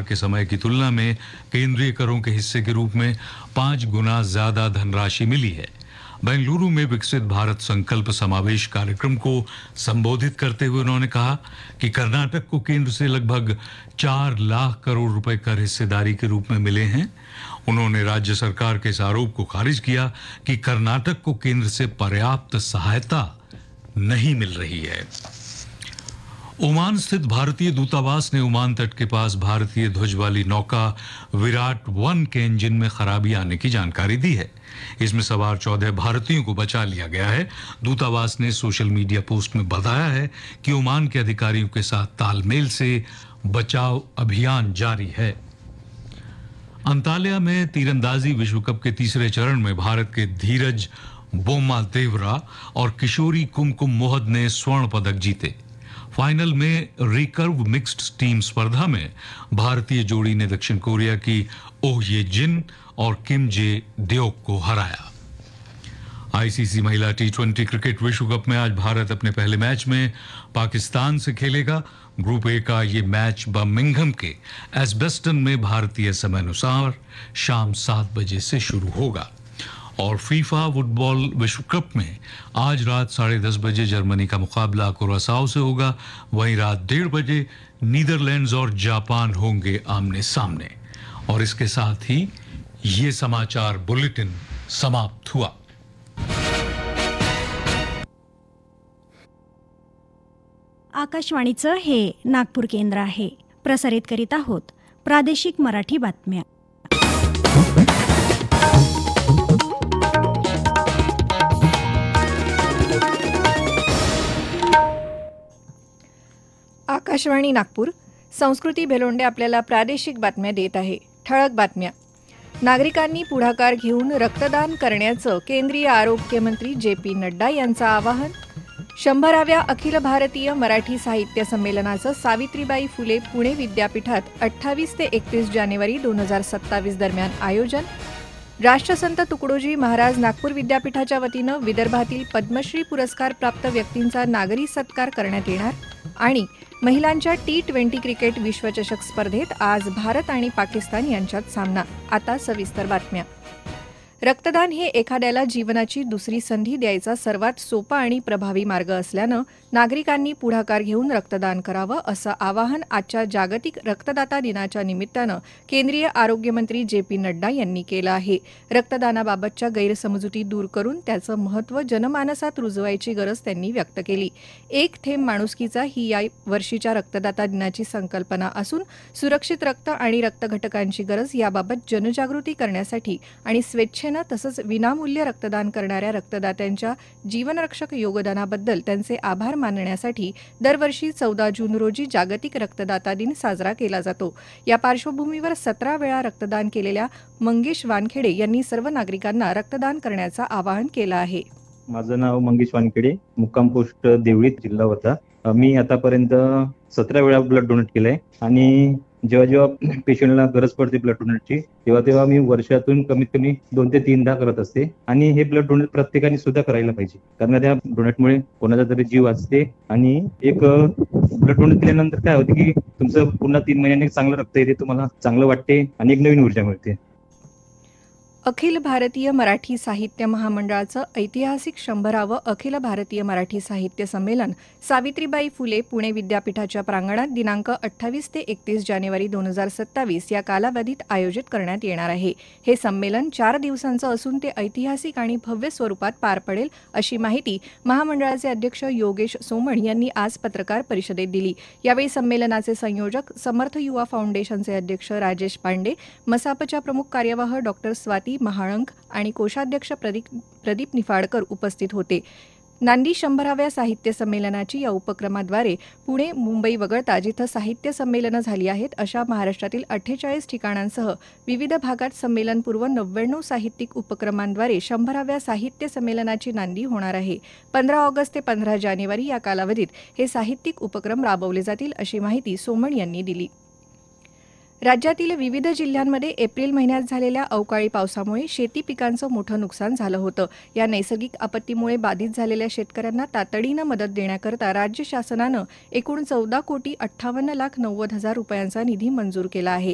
के समय की तुलना में केंद्रीय करों के हिस्से के रूप में 5 गुना ज्यादा धनराशि मिली है। बेंगलुरु में विकसित भारत संकल्प समावेश कार्यक्रम को संबोधित करते हुए उन्होंने कहा कि कर्नाटक को केंद्र से लगभग 4 लाख करोड़ रुपए कर हिस्सेदारी के रूप में मिले हैं। उन्होंने राज्य सरकार के इस आरोप को खारिज किया कि कर्नाटक को केंद्र से पर्याप्त सहायता नहीं मिल रही है। ओमान स्थित भारतीय दूतावास ने ओमान तट के पास भारतीय ध्वज वाली नौका विराट 1 के इंजन में खराबी आने की जानकारी दी है। इसमें सवार 14 भारतीयों को बचा लिया गया है। दूतावास ने सोशल मीडिया पोस्ट में बताया है कि ओमान के अधिकारियों के साथ तालमेल से बचाव अभियान जारी है। अंताल्या में तीरंदाजी विश्व कप के तीसरे चरण में भारत के धीरज बोम्मा देवरा और किशोरी कुमकुम मोहद ने स्वर्ण पदक जीते। फाइनल में रिकर्व मिक्स्ड टीम स्पर्धा में भारतीय जोड़ी ने दक्षिण कोरिया की ओह ये जिन और किम जे देओक को हराया। आईसीसी महिला टी20 क्रिकेट विश्व कप में आज भारत अपने पहले मैच में पाकिस्तान से खेलेगा। ग्रुप ए का ये मैच बर्मिंघम के एस्बेस्टन में भारतीय समय अनुसार शाम 7 बजे से शुरू होगा। और फीफा फुटबॉल विश्व कप में आज रात 10:30 बजे जर्मनी का मुकाबला कुरासाओ से होगा। वहीं रात 1:30 बजे नीदरलैंड्स और जापान होंगे आमने सामने। और इसके साथ ही ये समाचार बुलेटिन समाप्त हुआ। आकाशवाणीचं हे नागपूर केंद्र आहे। प्रसारित करीत आहोत प्रादेशिक मराठी बातम्या। आकाशवाणी नागपूर संस्कृती भेलोंडे आपल्याला प्रादेशिक बातम्या देत आहे। ठळक बातम्या। नागरिकांनी पुढाकार घेऊन रक्तदान करण्याचं केंद्रीय आरोग्य मंत्री जे.पी. नड्डा यांचं आवाहन। 100व्या अखिल भारतीय मराठी साहित्य संमेलनाचं सावित्रीबाई फुले पुणे विद्यापीठात 28 ते 31 जानेवारी 2027 दरम्यान आयोजन। राष्ट्रसंत तुकडोजी महाराज नागपूर विद्यापीठाच्या वतीनं विदर्भातील पद्मश्री पुरस्कार प्राप्त व्यक्तींचा नागरी सत्कार करण्यात येणार। आणि महिलांच्या T20 क्रिकेट विश्वचषक स्पर्धेत आज भारत आणि पाकिस्तान यांच्यात सामना। आता सविस्तर बातम्या। रक्तदान हे एखाद्याला जीवनाची दुसरी संधी द्यायचा सर्वात सोपा आणि प्रभावी मार्ग असल्यानं नागरिकांनी पुढाकार घेऊन रक्तदान करावं असं आवाहन आजच्या जागतिक रक्तदाता दिनाच्या निमित्तानं केंद्रीय आरोग्यमंत्री जे.पी. नड्डा यांनी केलं आहे। रक्तदानाबाबतच्या गैरसमजुती दूर करून त्याचं महत्त्व जनमानसात रुजवायची गरज त्यांनी व्यक्त केली। एक थेंब माणुसकीचा ही या वर्षीच्या रक्तदाता दिनाची संकल्पना असून सुरक्षित रक्त आणि रक्तघटकांची गरज याबाबत जनजागृती करण्यासाठी आणि स्वेच्छेनं तसंच विनामूल्य रक्तदान करणाऱ्या रक्तदात्यांच्या जीवनरक्षक योगदानाबद्दल त्यांचे आभार मानण्यासाठी दरवर्षी 14 जून रोजी जागतिक रक्तदाता दिन साजरा केला जातो। या पार्श्वभूमीवर 17 वेळा रक्तदान केलेल्या मंगेश वानखेडे यांनी सर्व नागरिकांना रक्तदान करण्याचं आवाहन केलं आहे। माझं नाव मंगेश वानखेडे, मुक्काम पोस्ट देवळी, जिल्हा वर्धा। मी आतापर्यंत 17 वेळा ब्लड डोनेट केलंय आणि जेव्हा जेव्हा पेशंटला गरज पडते ब्लड डोनेटची तेव्हा मी वर्षातून कमीत कमी 2 ते 3दा करत असते। आणि हे ब्लड डोनेट प्रत्येकाने सुद्धा करायला पाहिजे, कारण त्या डोनेटमुळे कोणाचा तरी जीव वाचते। आणि एक ब्लड डोनेट केल्यानंतर काय होते की तुमचं पुन्हा 3 महिन्यांनी चांगलं रक्त येते, तुम्हाला चांगलं वाटते आणि एक नवीन ऊर्जा मिळते। अखिल भारतीय मराठी साहित्य महामंडळाचं ऐतिहासिक 100वं अखिल भारतीय मराठी साहित्य संमेलन सावित्रीबाई फुले पुणे विद्यापीठाच्या प्रांगणात दिनांक 28 ते 31 जानेवारी 2027 या कालावधीत आयोजित करण्यात येणार आहे। हे संमेलन 4 दिवसांचं असून ते ऐतिहासिक आणि भव्य स्वरूपात पार पडेल अशी माहिती महामंडळाचे अध्यक्ष योगेश सोमण यांनी आज पत्रकार परिषदेत दिली। यावेळी संमेलनाचे संयोजक समर्थ युवा फाउंडेशनचे अध्यक्ष राजेश पांडे, मसापच्या प्रमुख कार्यवाह डॉक्टर स्वाती महाळंक आणि कोषाध्यक्ष प्रदीप निफाडकर उपस्थित होते। नांदी 100व्या साहित्य संमेलनाची या उपक्रमाद्वारे पुणे, मुंबई वगळता जिथं साहित्य संमेलनं झाली आहेत अशा महाराष्ट्रातील 48 ठिकाणांसह विविध भागात संमेलनपूर्व 99 साहित्यिक उपक्रमांद्वारे 100व्या साहित्य संमेलनाची नांदी होणार आहे। 15 ऑगस्ट ते 15 जानेवारी या कालावधीत हे साहित्यिक उपक्रम राबवले जातील अशी माहिती सोमण यांनी दिली। राज्यातील विविध जिल्ह्यांमध्ये एप्रिल महिन्यात झालेल्या अवकाळी पावसामुळे शेती पिकांचं मोठं नुकसान झालं होतं। या नैसर्गिक आपत्तीमुळे बाधित झालेल्या शेतकऱ्यांना तातडीनं मदत देण्याकरता राज्य शासनानं एकूण 14,58,90,000 रुपयांचा निधी मंजूर केला आहे।